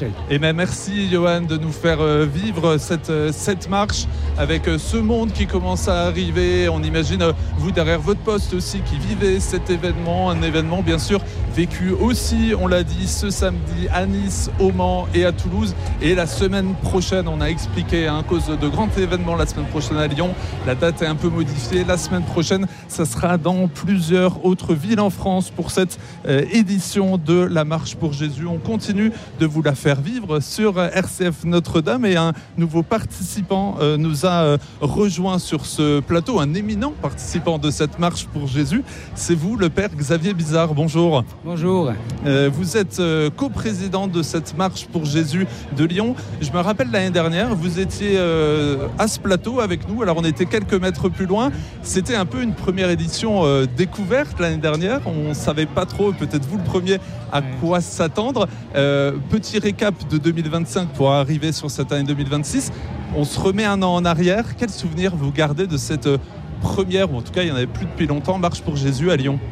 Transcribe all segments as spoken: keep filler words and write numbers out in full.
d'accueil. Et bien merci Johan de nous faire vivre cette, cette marche avec ce monde qui commence à arriver. On imagine vous derrière votre poste aussi qui vivez cet événement, un événement bien sûr vécu aussi, on l'a dit, ce samedi à Nice, au Mans et à Toulouse. Et la semaine prochaine, on a expliqué à hein, cause de grands événements la semaine prochaine à Lyon. La date est un peu modifiée. La semaine prochaine, ça sera dans plusieurs autres villes en France pour cette euh, édition de la Marche pour Jésus. On continue de vous la faire vivre sur R C F Notre-Dame et un nouveau participant euh, nous a euh, rejoint sur ce plateau, un éminent participant de cette Marche pour Jésus. C'est vous, le Père Xavier Bizard. Bonjour. Bonjour. Euh, vous êtes euh, coprésident de cette Marche pour Jésus de Lyon. Je me rappelle l'année dernière, vous étiez euh, à ce plateau avec nous. Alors on était quelques mètres plus loin. C'était un peu une première édition euh, découverte l'année dernière. On ne savait pas trop, peut-être vous le premier, à ouais. quoi s'attendre. Euh, petit récap de deux mille vingt-cinq pour arriver sur cette année deux mille vingt-six. On se remet un an en arrière. Quel souvenir vous gardez de cette euh, première, ou en tout cas il n'y en avait plus depuis longtemps, Marche pour Jésus à Lyon?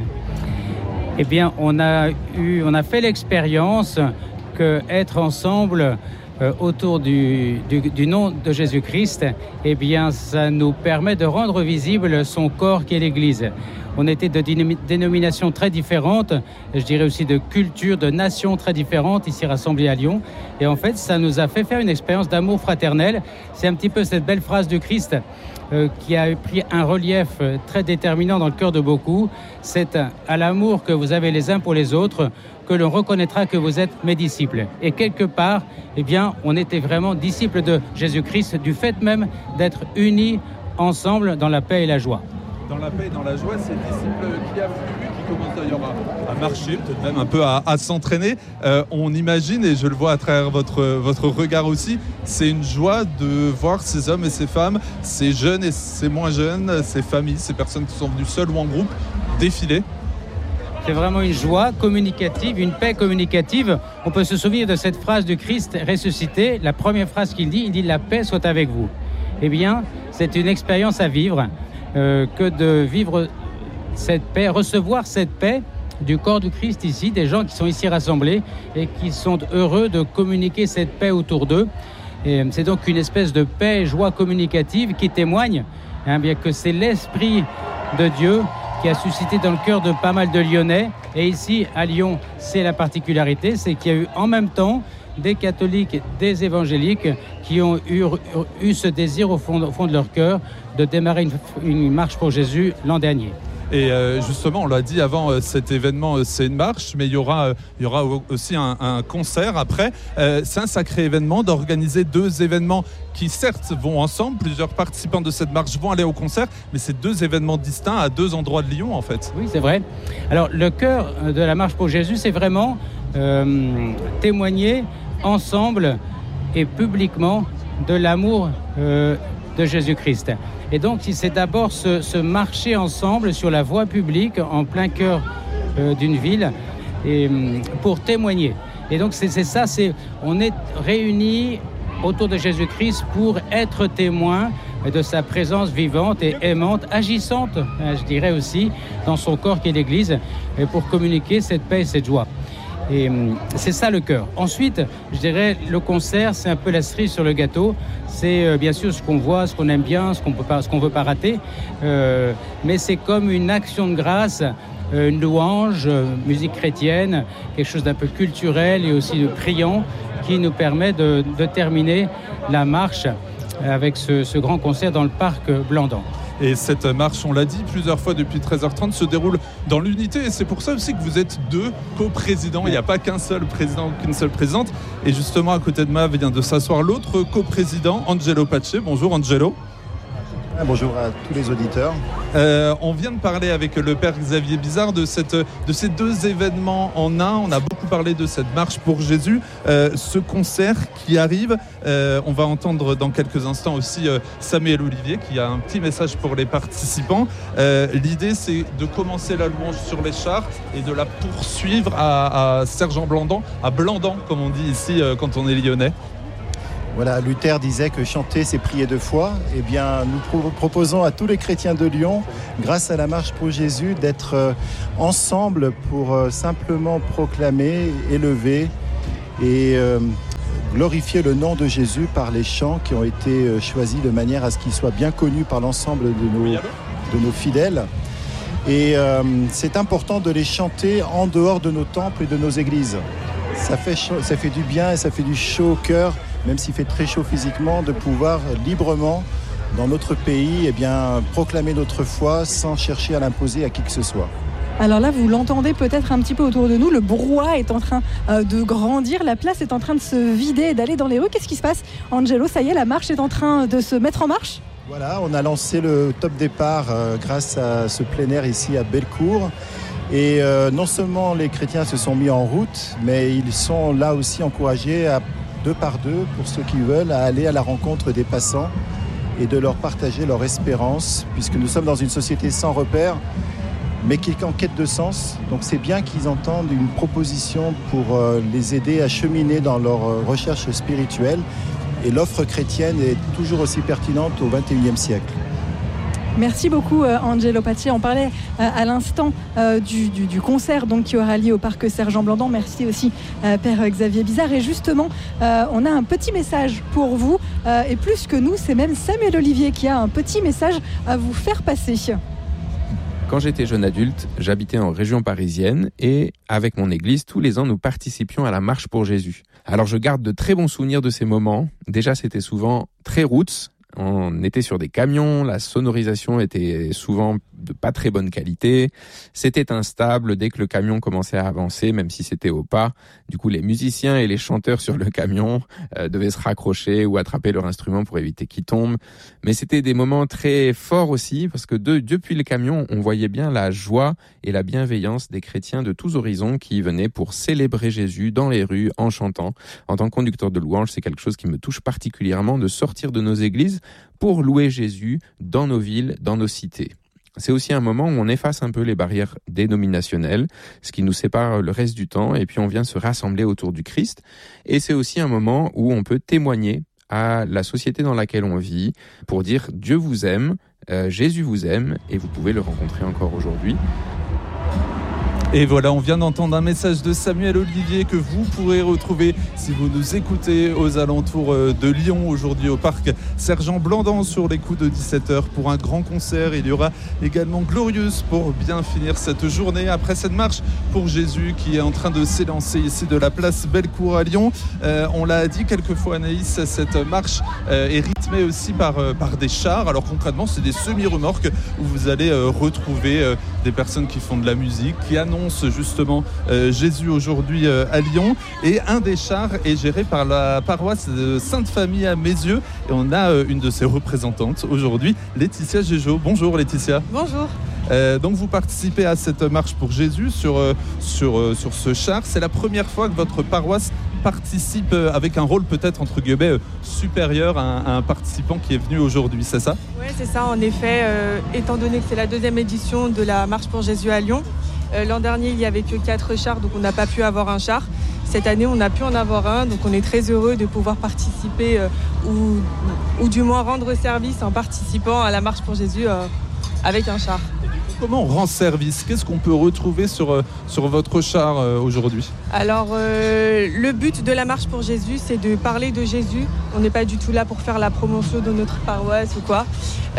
Eh bien, on a eu, on a fait l'expérience que être ensemble euh, autour du, du, du nom de Jésus-Christ, eh bien, ça nous permet de rendre visible son corps qui est l'Église. On était de dénominations très différentes, je dirais aussi de cultures, de nations très différentes ici rassemblées à Lyon. Et en fait, ça nous a fait faire une expérience d'amour fraternel. C'est un petit peu cette belle phrase du Christ euh, qui a pris un relief très déterminant dans le cœur de beaucoup. C'est à l'amour que vous avez les uns pour les autres que l'on reconnaîtra que vous êtes mes disciples. Et quelque part, eh bien, on était vraiment disciples de Jésus-Christ du fait même d'être unis ensemble dans la paix et la joie. Dans la paix et dans la joie, c'est le disciple qui afflue, qui commence d'ailleurs à, à marcher, peut-être même un peu à, à s'entraîner. Euh, on imagine, et je le vois à travers votre, votre regard aussi, c'est une joie de voir ces hommes et ces femmes, ces jeunes et ces moins jeunes, ces familles, ces personnes qui sont venues seules ou en groupe, défiler. C'est vraiment une joie communicative, une paix communicative. On peut se souvenir de cette phrase du Christ ressuscité. La première phrase qu'il dit, il dit « La paix soit avec vous ». Eh bien, c'est une expérience à vivre. Euh, que de vivre cette paix, recevoir cette paix du corps du Christ ici, des gens qui sont ici rassemblés et qui sont heureux de communiquer cette paix autour d'eux. Et c'est donc une espèce de paix et joie communicative qui témoigne hein, bien que c'est l'Esprit de Dieu qui a suscité dans le cœur de pas mal de Lyonnais. Et ici, à Lyon, c'est la particularité, c'est qu'il y a eu en même temps des catholiques, des évangéliques qui ont eu, eu ce désir au fond, au fond de leur cœur de démarrer une, une marche pour Jésus l'an dernier. Et euh, justement, on l'a dit avant, euh, cet événement, euh, c'est une marche, mais il y aura, euh, il y aura aussi un, un concert après. Euh, c'est un sacré événement d'organiser deux événements qui certes vont ensemble. Plusieurs participants de cette marche vont aller au concert, mais c'est deux événements distincts à deux endroits de Lyon en fait. Oui, c'est vrai. Alors le cœur de la marche pour Jésus, c'est vraiment euh, témoigner ensemble et publiquement de l'amour euh, de Jésus-Christ. Et donc, c'est d'abord ce, ce marcher ensemble sur la voie publique en plein cœur euh, d'une ville et, pour témoigner. Et donc, c'est, c'est ça, c'est, on est réunis autour de Jésus-Christ pour être témoins de sa présence vivante et aimante, agissante, je dirais aussi, dans son corps qui est l'Église, pour communiquer cette paix et cette joie. Et c'est ça le cœur. Ensuite, je dirais, le concert, c'est un peu la cerise sur le gâteau. C'est euh, bien sûr ce qu'on voit, ce qu'on aime bien, ce qu'on peut pas, ce qu'on veut pas rater. Euh, mais c'est comme une action de grâce, euh, une louange, euh, musique chrétienne, quelque chose d'un peu culturel et aussi de priant qui nous permet de, de terminer la marche avec ce, ce grand concert dans le parc Blandan. Et cette marche, on l'a dit plusieurs fois depuis treize heures trente, se déroule dans l'unité. Et c'est pour ça aussi que vous êtes deux co-présidents. Il n'y a pas qu'un seul président, qu'une seule présidente. Et justement, à côté de moi vient de s'asseoir l'autre co-président, Angelo Pace. Bonjour Angelo. Bonjour à tous les auditeurs. Euh, on vient de parler avec le Père Xavier Bizard de, cette, de ces deux événements en un. On a beaucoup parlé de cette marche pour Jésus. Euh, ce concert qui arrive, euh, on va entendre dans quelques instants aussi euh, Samuel Olivier qui a un petit message pour les participants. Euh, l'idée, c'est de commencer la louange sur les chars et de la poursuivre à, à Sergent-Blandan, à Blandan, comme on dit ici euh, quand on est lyonnais. Voilà, Luther disait que chanter, c'est prier de foi. Eh bien, nous pro- proposons à tous les chrétiens de Lyon, grâce à la marche pour Jésus, d'être euh, ensemble pour euh, simplement proclamer, élever et euh, glorifier le nom de Jésus par les chants qui ont été choisis de manière à ce qu'il soit bien connu par l'ensemble de nos, de nos fidèles. Et euh, c'est important de les chanter en dehors de nos temples et de nos églises. Ça fait, chaud, ça fait du bien et ça fait du chaud au cœur, même s'il fait très chaud physiquement, de pouvoir librement, dans notre pays, eh bien, proclamer notre foi sans chercher à l'imposer à qui que ce soit. Alors là, vous l'entendez peut-être un petit peu autour de nous, le brouhaha est en train euh, de grandir, la place est en train de se vider et d'aller dans les rues. Qu'est-ce qui se passe, Angelo? Ça y est, la marche est en train de se mettre en marche? Voilà, on a lancé le top départ euh, grâce à ce plein air ici à Bellecour. Et euh, non seulement les chrétiens se sont mis en route, mais ils sont là aussi encouragés à deux par deux, pour ceux qui veulent, à aller à la rencontre des passants et de leur partager leur espérance, puisque nous sommes dans une société sans repères, mais qui est en quête de sens. Donc c'est bien qu'ils entendent une proposition pour euh, les aider à cheminer dans leur euh, recherche spirituelle. Et l'offre chrétienne est toujours aussi pertinente au vingt et unième siècle. Merci beaucoup euh, Angelo Paci. On parlait euh, à l'instant euh, du, du, du concert donc, qui aura lieu au parc Sergent Blandan. Merci aussi euh, Père Xavier Bizard. Et justement, euh, on a un petit message pour vous. Euh, et plus que nous, c'est même Samuel Olivier qui a un petit message à vous faire passer. Quand j'étais jeune adulte, j'habitais en région parisienne et avec mon église, tous les ans, nous participions à la marche pour Jésus. Alors je garde de très bons souvenirs de ces moments. Déjà, c'était souvent très roots. On était sur des camions, la sonorisation était souvent de pas très bonne qualité. C'était instable dès que le camion commençait à avancer, même si c'était au pas. Du coup, les musiciens et les chanteurs sur le camion euh, devaient se raccrocher ou attraper leur instrument pour éviter qu'il tombe. Mais c'était des moments très forts aussi, parce que de, depuis le camion, on voyait bien la joie et la bienveillance des chrétiens de tous horizons qui venaient pour célébrer Jésus dans les rues en chantant. En tant que conducteur de louange, c'est quelque chose qui me touche particulièrement de sortir de nos églises pour louer Jésus dans nos villes, dans nos cités. C'est aussi un moment où on efface un peu les barrières dénominationnelles, ce qui nous sépare le reste du temps, et puis on vient se rassembler autour du Christ. Et c'est aussi un moment où on peut témoigner à la société dans laquelle on vit pour dire « Dieu vous aime, euh, Jésus vous aime » et vous pouvez le rencontrer encore aujourd'hui. Et voilà, on vient d'entendre un message de Samuel Olivier que vous pourrez retrouver si vous nous écoutez aux alentours de Lyon aujourd'hui au parc Sergent Blandan sur les coups de dix-sept heures pour un grand concert. Il y aura également Glorieuse pour bien finir cette journée après cette marche pour Jésus qui est en train de s'élancer ici de la place Bellecour à Lyon. Euh, on l'a dit quelques fois Anaïs, cette marche euh, est rythmée aussi par, euh, par des chars. Alors concrètement, c'est des semi-remorques où vous allez euh, retrouver euh, des personnes qui font de la musique, qui annoncent justement euh, Jésus aujourd'hui euh, à Lyon, et un des chars est géré par la paroisse de Sainte-Famille à Mézieux et on a euh, une de ses représentantes aujourd'hui, Laetitia Gégeau. Bonjour Laetitia. Bonjour. Euh, donc vous participez à cette marche pour Jésus sur, euh, sur, euh, sur ce char. C'est la première fois que votre paroisse participe euh, avec un rôle peut-être entre guillemets euh, supérieur à un, à un participant qui est venu aujourd'hui, c'est ça? Oui, c'est ça en effet, euh, étant donné que c'est la deuxième édition de la marche pour Jésus à Lyon. Euh, l'an dernier, il n'y avait que quatre chars, donc on n'a pas pu avoir un char. Cette année, on a pu en avoir un, donc on est très heureux de pouvoir participer euh, ou, ou du moins rendre service en participant à la marche pour Jésus euh, avec un char. Comment on rend service? Qu'est-ce qu'on peut retrouver sur, sur votre char euh, aujourd'hui? Alors, euh, le but de la marche pour Jésus, c'est de parler de Jésus. On n'est pas du tout là pour faire la promotion de notre paroisse ou quoi.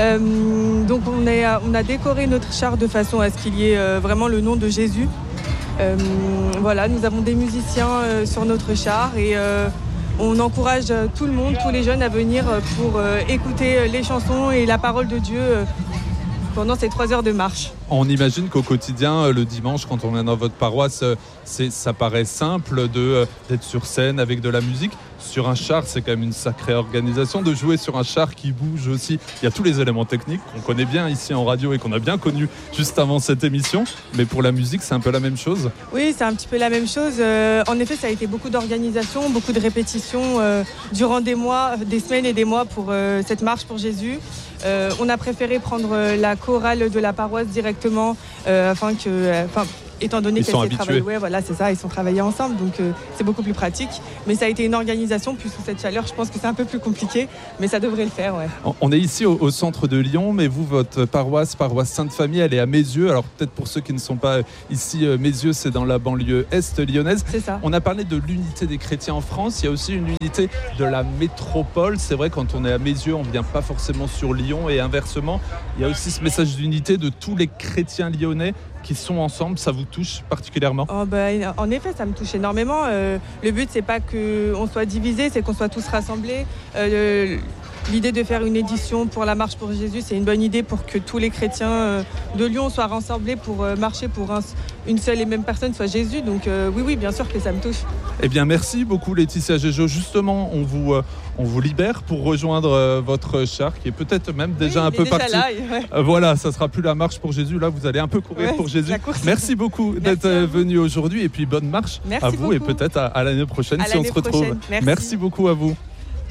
Euh, donc, on, est, on a décoré notre char de façon à ce qu'il y ait euh, vraiment le nom de Jésus. Euh, voilà, nous avons des musiciens euh, sur notre char et euh, on encourage tout le monde, tous les jeunes à venir pour euh, écouter les chansons et la parole de Dieu euh, pendant ces trois heures de marche. On imagine qu'au quotidien, le dimanche, quand on vient dans votre paroisse, c'est, ça paraît simple de, d'être sur scène avec de la musique. Sur un char, c'est quand même une sacrée organisation de jouer sur un char qui bouge aussi. Il y a tous les éléments techniques qu'on connaît bien ici en radio et qu'on a bien connus juste avant cette émission. Mais pour la musique, c'est un peu la même chose? Oui, c'est un petit peu la même chose. Euh, en effet, ça a été beaucoup d'organisation, beaucoup de répétitions euh, durant des mois, des semaines et des mois pour euh, cette marche pour Jésus. Euh, on a préféré prendre la chorale de la paroisse directement euh, afin que, euh, enfin, étant donné Ils qu'elle sont s'est habitués. travaillée, ouais, voilà, c'est ça, ils sont travaillés ensemble, donc euh, c'est beaucoup plus pratique. Mais ça a été une organisation, puis sous cette chaleur, je pense que c'est un peu plus compliqué, mais ça devrait le faire, ouais. On est ici au, au centre de Lyon, mais vous, votre paroisse, paroisse Sainte-Famille, elle est à Mézieux. Alors peut-être pour ceux qui ne sont pas ici, euh, Mézieux, c'est dans la banlieue est lyonnaise. C'est ça. On a parlé de l'unité des chrétiens en France, il y a aussi une unité de la métropole. C'est vrai, quand on est à Mézieux, on ne vient pas forcément sur Lyon et inversement. Il y a aussi ce message d'unité de tous les chrétiens lyonnais qui sont ensemble. Ça vous touche particulièrement? Oh bah, en effet, ça me touche énormément. Euh, le but, c'est pas qu'on soit divisés, c'est qu'on soit tous rassemblés. Euh, L'idée de faire une édition pour la marche pour Jésus, c'est une bonne idée pour que tous les chrétiens de Lyon soient rassemblés pour marcher pour un, une seule et même personne, soit Jésus. Donc euh, oui, oui, bien sûr que ça me touche. Eh bien, merci beaucoup Laetitia Gégeau. Justement, on vous, euh, on vous libère pour rejoindre euh, votre char qui est peut-être même déjà oui, un peu déjà parti. Là, ouais. euh, voilà, ça sera plus la marche pour Jésus. Là, vous allez un peu courir ouais, pour Jésus. Merci beaucoup merci d'être venu aujourd'hui et puis bonne marche merci à vous beaucoup. Et peut-être à, à l'année prochaine à si l'année on se retrouve. Prochaine. Merci. Merci beaucoup à vous.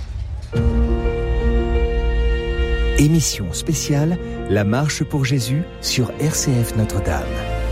Émission spéciale, la marche pour Jésus sur R C F Notre-Dame.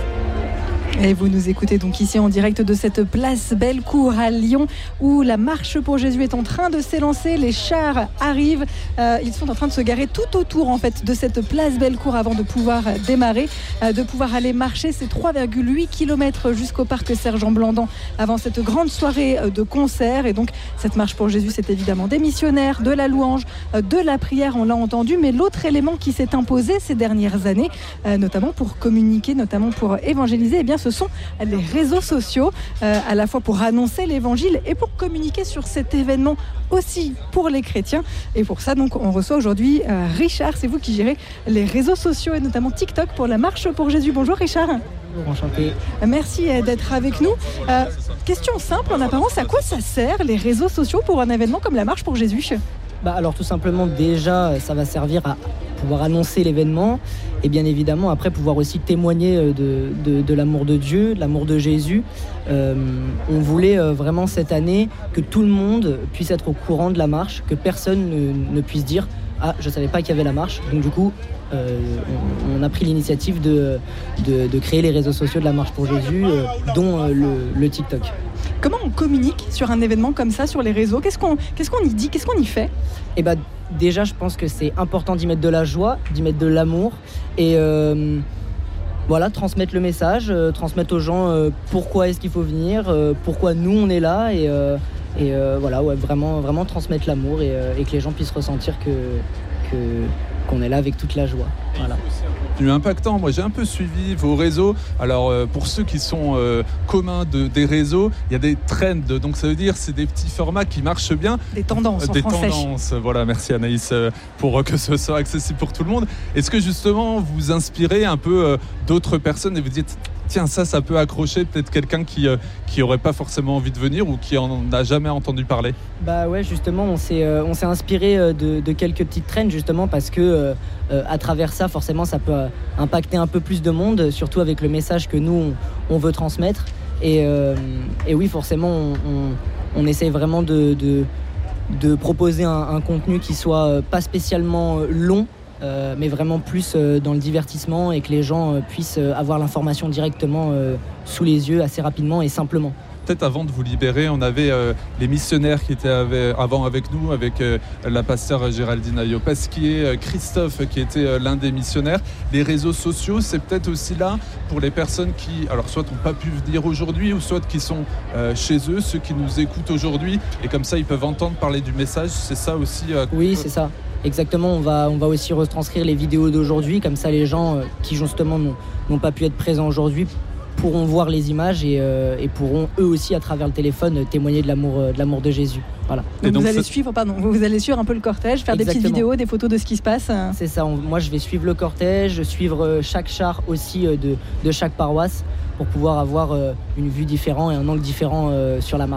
Et vous nous écoutez donc ici en direct de cette place Bellecour à Lyon où la marche pour Jésus est en train de s'élancer. Les chars arrivent, euh, ils sont en train de se garer tout autour en fait de cette place Bellecour avant de pouvoir démarrer, euh, de pouvoir aller marcher ces trois virgule huit kilomètres jusqu'au parc Sergent Blandan avant cette grande soirée de concert. Et donc cette marche pour Jésus, c'est évidemment des missionnaires, de la louange, euh, de la prière, on l'a entendu, mais l'autre élément qui s'est imposé ces dernières années, euh, notamment pour communiquer, notamment pour évangéliser, eh bien ce sont les réseaux sociaux, euh, à la fois pour annoncer l'évangile et pour communiquer sur cet événement aussi pour les chrétiens. Et pour ça, donc, on reçoit aujourd'hui euh, Richard. C'est vous qui gérez les réseaux sociaux et notamment TikTok pour la marche pour Jésus. Bonjour Richard. Bonjour, enchanté. Merci euh, d'être avec nous. Euh, question simple en apparence, à quoi ça sert les réseaux sociaux pour un événement comme la marche pour Jésus ? Bah alors tout simplement déjà ça va servir à pouvoir annoncer l'événement et bien évidemment après pouvoir aussi témoigner de, de, de l'amour de Dieu, de l'amour de Jésus. Euh, on voulait euh, vraiment cette année que tout le monde puisse être au courant de la marche, que personne ne, ne puisse dire « Ah, je ne savais pas qu'il y avait la marche ». Donc du coup, euh, on, on a pris l'initiative de, de, de créer les réseaux sociaux de la marche pour Jésus, euh, dont euh, le, le TikTok. Comment on communique sur un événement comme ça sur les réseaux ? Qu'est-ce qu'on, qu'est-ce qu'on y dit ? Qu'est-ce qu'on y fait ? Eh ben, déjà, je pense que c'est important d'y mettre de la joie, d'y mettre de l'amour et euh, voilà, transmettre le message, euh, transmettre aux gens euh, pourquoi est-ce qu'il faut venir, euh, pourquoi nous on est là et, euh, et euh, voilà, ouais, vraiment, vraiment transmettre l'amour et, euh, et que les gens puissent ressentir que, que, qu'on est là avec toute la joie. Voilà. Impactant. Moi, j'ai un peu suivi vos réseaux. Alors, euh, pour ceux qui sont euh, communs de, des réseaux, il y a des trends. Donc, ça veut dire c'est des petits formats qui marchent bien. Des tendances en des français. tendances. Voilà, merci Anaïs euh, pour euh, que ce soit accessible pour tout le monde. Est-ce que justement, vous inspirez un peu euh, d'autres personnes et vous dites tiens, ça, ça peut accrocher peut-être quelqu'un qui euh, qui aurait pas forcément envie de venir ou qui en a jamais entendu parler? Bah ouais, justement, on s'est euh, on s'est inspiré euh, de, de quelques petites trends justement parce que euh, euh, à travers ça, forcément, ça peut euh, impacter un peu plus de monde, surtout avec le message que nous on, on veut transmettre. Et, euh, et oui, forcément, on, on, on essaie vraiment de, de de proposer un, un contenu qui soit euh, pas spécialement long. Euh, mais vraiment plus euh, dans le divertissement et que les gens euh, puissent euh, avoir l'information directement euh, sous les yeux assez rapidement et simplement. Peut-être avant de vous libérer, on avait euh, les missionnaires qui étaient avec, avant avec nous, avec euh, la pasteure Géraldine Ayopasquier, euh, Christophe qui était euh, l'un des missionnaires. Les réseaux sociaux, c'est peut-être aussi là pour les personnes qui, alors soit n'ont pas pu venir aujourd'hui ou soit qui sont euh, chez eux, ceux qui nous écoutent aujourd'hui et comme ça ils peuvent entendre parler du message. C'est ça aussi euh, Oui, c'est ça. Exactement, on va, on va aussi retranscrire les vidéos d'aujourd'hui, comme ça les gens euh, qui justement n'ont, n'ont pas pu être présents aujourd'hui pourront voir les images et, euh, et pourront eux aussi à travers le téléphone témoigner de l'amour, euh, de l'amour de Jésus. Voilà. Donc, donc vous allez ça... suivre, pardon, vous allez suivre un peu le cortège, faire Exactement. Des petites vidéos, des photos de ce qui se passe. C'est ça, on, moi je vais suivre le cortège, suivre chaque char aussi de, de chaque paroisse pour pouvoir avoir euh, une vue différente et un angle différent euh, sur la marche.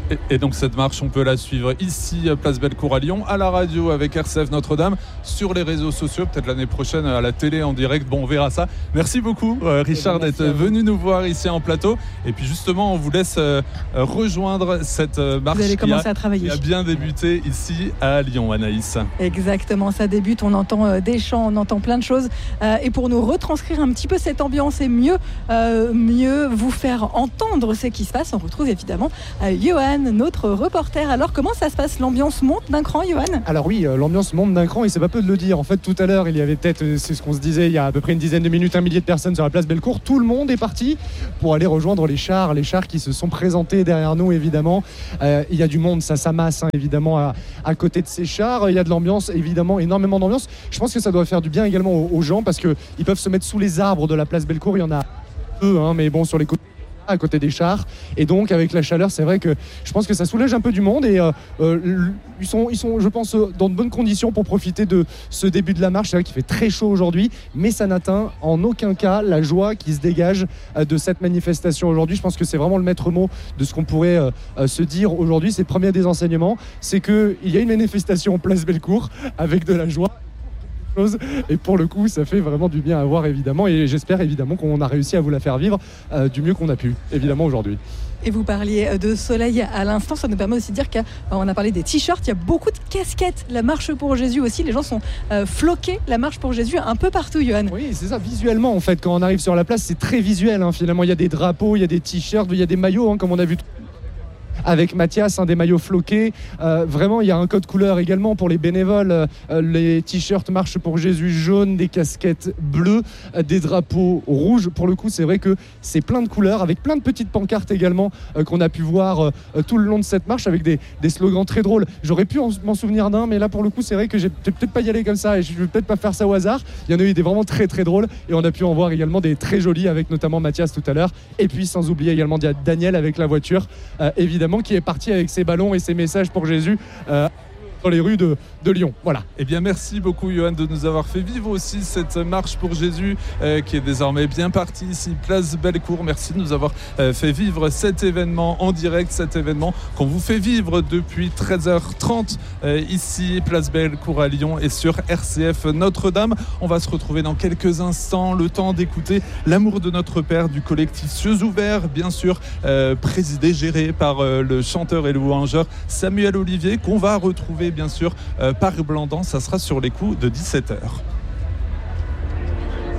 Et, et donc cette marche, on peut la suivre ici, place Bellecour à Lyon, à la radio avec R C F Notre-Dame, sur les réseaux sociaux, peut-être l'année prochaine à la télé en direct. Bon, on verra ça. Merci beaucoup, euh, Richard, d'être venu nous voir ici en plateau. Et puis justement, on vous laisse euh, rejoindre cette euh, marche vous allez commencer qui, a, à travailler. qui a bien débuté ici à Lyon, Anaïs. Exactement, ça débute. On entend euh, des chants, on entend plein de choses. Euh, et pour nous retranscrire un petit peu cette ambiance et mieux, euh, mieux vous faire entendre ce qui se passe, on retrouve évidemment euh, Johan, notre reporter. Alors, comment ça se passe? L'ambiance monte d'un cran, Johan? Alors oui, euh, l'ambiance monte d'un cran et c'est pas peu de le dire. En fait, tout à l'heure, il y avait peut-être, euh, c'est ce qu'on se disait, il y a à peu près une dizaine de minutes, un millier de personnes sur la place Bellecour. Tout le monde est parti pour aller rejoindre les chars, les chars qui se sont présentés derrière nous, évidemment. Euh, il y a du monde, ça s'amasse, hein, évidemment, à, à côté de ces chars. Il y a de l'ambiance, évidemment, énormément d'ambiance. Je pense que ça doit faire du bien également aux, aux gens parce qu'ils peuvent se mettre sous les arbres de la place Bellecour. Il y en a peu, hein, mais bon, sur les côtés, à côté des chars, et donc avec la chaleur, c'est vrai que je pense que ça soulage un peu du monde et euh, euh, ils sont, ils sont, je pense, dans de bonnes conditions pour profiter de ce début de la marche. C'est vrai qu'il fait très chaud aujourd'hui, mais ça n'atteint en aucun cas la joie qui se dégage euh, de cette manifestation aujourd'hui. Je pense que c'est vraiment le maître mot de ce qu'on pourrait euh, euh, se dire aujourd'hui. C'est le premier des enseignements, c'est qu'il y a une manifestation place Bellecour avec de la joie. Et pour le coup, ça fait vraiment du bien à voir, évidemment, et j'espère évidemment qu'on a réussi à vous la faire vivre euh, du mieux qu'on a pu, évidemment, aujourd'hui. Et vous parliez de soleil à l'instant, ça nous permet aussi de dire qu'on a parlé des t-shirts, il y a beaucoup de casquettes, la marche pour Jésus aussi, les gens sont euh, floqués, la marche pour Jésus un peu partout, Johan. Oui, c'est ça, visuellement en fait, quand on arrive sur la place, c'est très visuel, hein, finalement, il y a des drapeaux, il y a des t-shirts, il y a des maillots, hein, comme on a vu avec Mathias, hein, des maillots floqués. Euh, vraiment, il y a un code couleur également pour les bénévoles. Euh, les t-shirts Marche pour Jésus jaunes, des casquettes bleues, euh, des drapeaux rouges. Pour le coup, c'est vrai que c'est plein de couleurs, avec plein de petites pancartes également euh, qu'on a pu voir euh, tout le long de cette marche, avec des, des slogans très drôles. J'aurais pu en, m'en souvenir d'un, mais là, pour le coup, c'est vrai que j'ai peut-être pas y aller comme ça et je vais peut-être pas faire ça au hasard. Il y en a eu des vraiment très très drôles et on a pu en voir également des très jolis, avec notamment Mathias tout à l'heure. Et puis, sans oublier également Daniel avec la voiture, euh, évidemment, qui est parti avec ses ballons et ses messages pour Jésus euh, dans les rues de, de Lyon. Voilà. Eh bien, merci beaucoup, Johan, de nous avoir fait vivre aussi cette marche pour Jésus euh, qui est désormais bien partie ici, place Bellecour. Merci de nous avoir euh, fait vivre cet événement en direct, cet événement qu'on vous fait vivre depuis treize heures trente euh, ici, place Bellecour à Lyon et sur R C F Notre-Dame. On va se retrouver dans quelques instants, le temps d'écouter L'amour de notre Père du collectif Cieux Ouverts, bien sûr, euh, présidé, géré par euh, le chanteur et louangeur Samuel Olivier, qu'on va retrouver bien sûr euh, par Blandan. Ça sera sur les coups de dix-sept heures.